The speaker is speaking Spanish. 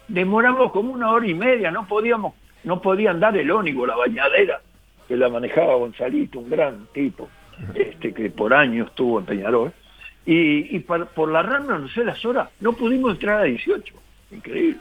demoramos como 1 hora y media, no podían dar el ónibus, la bañadera, que la manejaba Gonzalito, un gran tipo, que por años estuvo en Peñarol, y por la Rambla, no sé las horas, no pudimos entrar a 18, increíble.